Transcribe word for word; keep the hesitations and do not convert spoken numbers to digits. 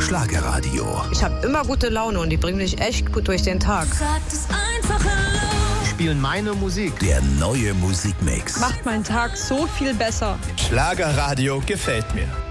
Schlagerradio. Ich habe immer gute Laune und die bringen mich echt gut durch den Tag. Sag das einfach laut. Spielen meine Musik. Der neue Musikmix. Macht meinen Tag so viel besser. Schlagerradio gefällt mir.